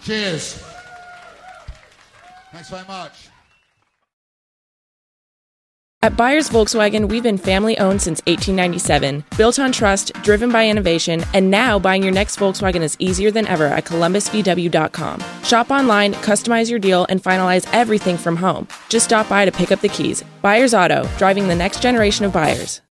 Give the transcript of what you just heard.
Cheers. Thanks very much. At Byers Volkswagen, we've been family-owned since 1897, built on trust, driven by innovation, and now buying your next Volkswagen is easier than ever at columbusvw.com. Shop online, customize your deal, and finalize everything from home. Just stop by to pick up the keys. Byers Auto, driving the next generation of buyers.